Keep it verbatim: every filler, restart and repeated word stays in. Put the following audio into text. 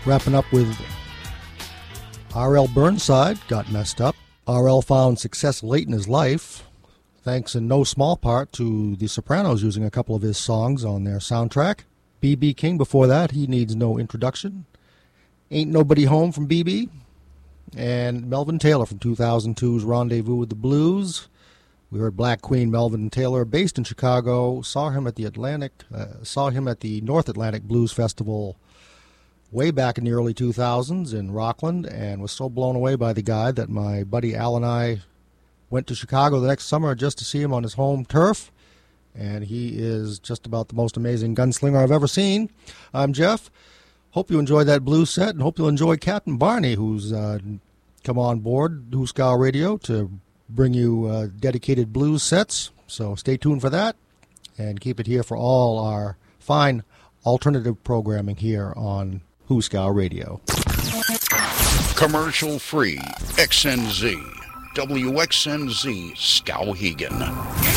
Wrapping up with R L Burnside, Got Messed Up. R L found success late in his life, thanks in no small part to The Sopranos using a couple of his songs on their soundtrack. B B King before that, he needs no introduction. Ain't Nobody Home from B B. And Melvin Taylor from two thousand two's Rendezvous with the Blues. We heard Black Queen Melvin Taylor, based in Chicago. Saw him at the Atlantic, uh, saw him at the North Atlantic Blues Festival way back in the early two thousands in Rockland, and was so blown away by the guy that my buddy Al and I went to Chicago the next summer just to see him on his home turf. And he is just about the most amazing gunslinger I've ever seen. I'm Jeff. Hope you enjoyed that blues set, and hope you'll enjoy Captain Barney, who's uh, come on board Hooskow Radio to bring you uh, dedicated blues sets. So stay tuned for that, and keep it here for all our fine alternative programming here on Hooskow Radio. Commercial free X N Z, W X N Z Skowhegan.